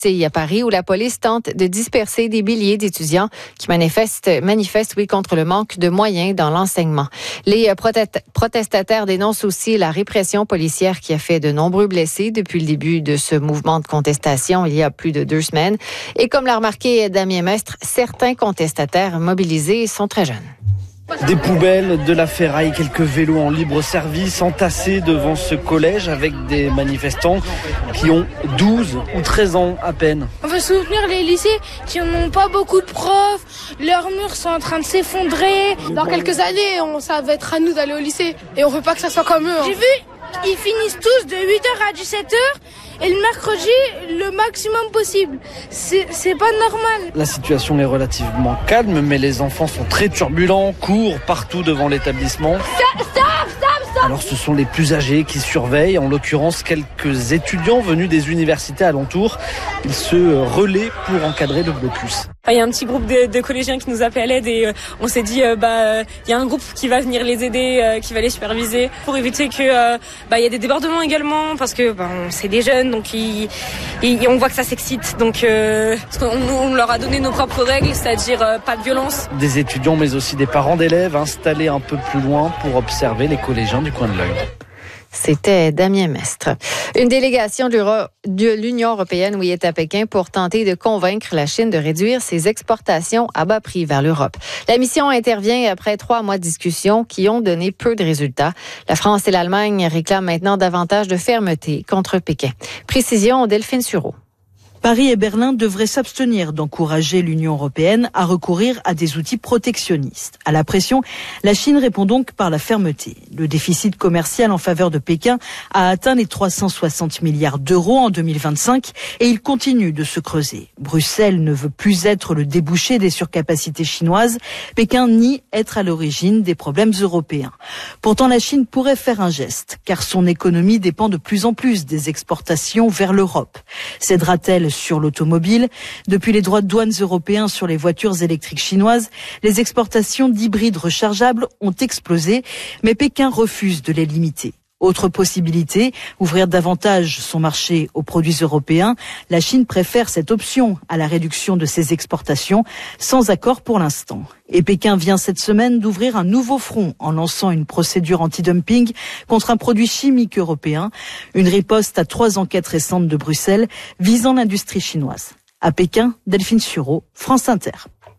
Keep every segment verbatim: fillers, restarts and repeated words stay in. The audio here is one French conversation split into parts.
à Paris où la police tente de disperser des milliers d'étudiants qui manifestent, manifestent oui, contre le manque de moyens dans l'enseignement. Les protest- protestataires dénoncent aussi la répression policière qui a fait de nombreux blessés depuis le début de ce mouvement de contestation il y a plus de deux semaines. Et comme l'a remarqué Damien Mestre, certains contestataires mobilisés sont très jeunes. Des poubelles, de la ferraille, quelques vélos en libre service entassés devant ce collège avec des manifestants qui ont douze ou treize ans à peine. On veut soutenir les lycées qui n'ont pas beaucoup de profs, leurs murs sont en train de s'effondrer. Dans quelques années, on, ça va être à nous d'aller au lycée et on veut pas que ça soit comme eux. Hein. J'ai vu, ils finissent tous de huit heures à dix-sept heures. Et le mercredi, le maximum possible. C'est, c'est pas normal. La situation est relativement calme, mais les enfants sont très turbulents, courent partout devant l'établissement. Stop, stop, stop, stop. Alors ce sont les plus âgés qui surveillent, en l'occurrence quelques étudiants venus des universités alentours. Ils se relaient pour encadrer le blocus. Il y a un petit groupe de, de collégiens qui nous appellent à l'aide et euh, on s'est dit euh, bah il y a un groupe qui va venir les aider, euh, qui va les superviser pour éviter que euh, bah il y a des débordements également parce que bah, c'est des jeunes donc ils, ils, on voit que ça s'excite donc euh, parce qu'on on leur a donné nos propres règles, c'est-à-dire euh, pas de violence. Des étudiants mais aussi des parents d'élèves installés un peu plus loin pour observer les collégiens du coin de l'œil. C'était Damien Mestre. Une délégation de l'Union européenne oui, est à Pékin pour tenter de convaincre la Chine de réduire ses exportations à bas prix vers l'Europe. La mission intervient après trois mois de discussions qui ont donné peu de résultats. La France et l'Allemagne réclament maintenant davantage de fermeté contre Pékin. Précision, Delphine Sureau. Paris et Berlin devraient s'abstenir d'encourager l'Union européenne à recourir à des outils protectionnistes. À la pression, la Chine répond donc par la fermeté. Le déficit commercial en faveur de Pékin a atteint les trois cent soixante milliards d'euros en deux mille vingt-cinq et il continue de se creuser. Bruxelles ne veut plus être le débouché des surcapacités chinoises. Pékin nie être à l'origine des problèmes européens. Pourtant, la Chine pourrait faire un geste, car son économie dépend de plus en plus des exportations vers l'Europe. Cédera-t-elle sur l'automobile? Depuis les droits de douane européens sur les voitures électriques chinoises, les exportations d'hybrides rechargeables ont explosé, mais Pékin refuse de les limiter. Autre possibilité, ouvrir davantage son marché aux produits européens. La Chine préfère cette option à la réduction de ses exportations, sans accord pour l'instant. Et Pékin vient cette semaine d'ouvrir un nouveau front en lançant une procédure anti-dumping contre un produit chimique européen. Une riposte à trois enquêtes récentes de Bruxelles visant l'industrie chinoise. À Pékin, Delphine Sureau, France Inter.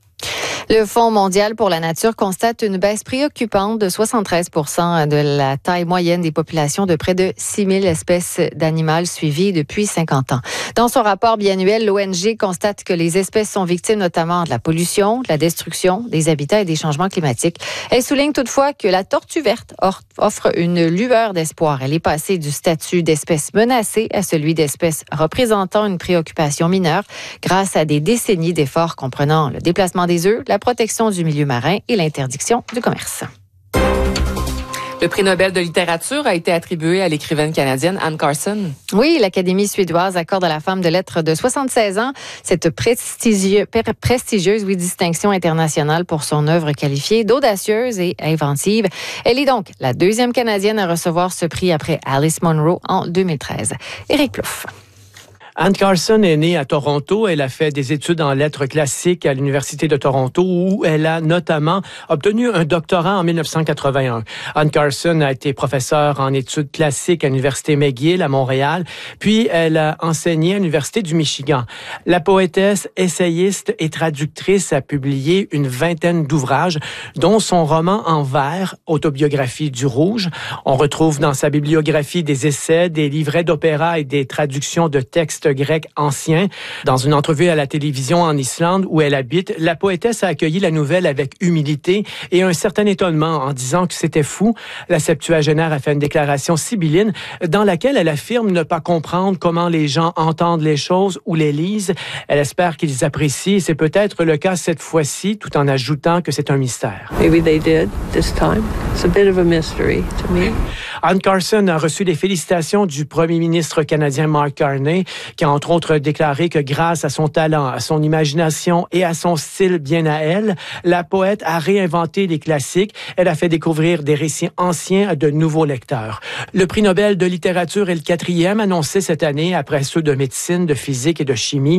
Le Fonds mondial pour la nature constate une baisse préoccupante de soixante-treize pour cent de la taille moyenne des populations de près de six mille espèces d'animaux suivies depuis cinquante ans. Dans son rapport biannuel, l'O N G constate que les espèces sont victimes notamment de la pollution, de la destruction des habitats et des changements climatiques. Elle souligne toutefois que la tortue verte offre une lueur d'espoir. Elle est passée du statut d'espèce menacée à celui d'espèce représentant une préoccupation mineure grâce à des décennies d'efforts comprenant le déplacement des œufs, la protection du milieu marin et l'interdiction du commerce. Le prix Nobel de littérature a été attribué à l'écrivaine canadienne Anne Carson. Oui, l'Académie suédoise accorde à la femme de lettres de soixante-seize ans cette prestigieux, prestigieuse oui, distinction internationale pour son œuvre qualifiée d'audacieuse et inventive. Elle est donc la deuxième Canadienne à recevoir ce prix après Alice Munro en deux mille treize. Éric Plouffe. Anne Carson est née à Toronto. Elle a fait des études en lettres classiques à l'Université de Toronto où elle a notamment obtenu un doctorat en dix-neuf cent quatre-vingt-un. Anne Carson a été professeure en études classiques à l'Université McGill à Montréal, puis elle a enseigné à l'Université du Michigan. La poétesse, essayiste et traductrice a publié une vingtaine d'ouvrages, dont son roman en vers, Autobiographie du Rouge. On retrouve dans sa bibliographie des essais, des livrets d'opéra et des traductions de textes grec ancien. Dans une entrevue à la télévision en Islande où elle habite, la poétesse a accueilli la nouvelle avec humilité et un certain étonnement en disant que c'était fou. La septuagénaire a fait une déclaration sibylline dans laquelle elle affirme ne pas comprendre comment les gens entendent les choses ou les lisent. Elle espère qu'ils apprécient et c'est peut-être le cas cette fois-ci, tout en ajoutant que c'est un mystère. Maybe they did this time. It's a bit of a mystery to me. Anne Carson a reçu les félicitations du premier ministre canadien Mark Carney, qui a entre autres déclaré que grâce à son talent, à son imagination et à son style bien à elle, la poète a réinventé les classiques. Elle a fait découvrir des récits anciens à de nouveaux lecteurs. Le prix Nobel de littérature est le quatrième annoncé cette année après ceux de médecine, de physique et de chimie.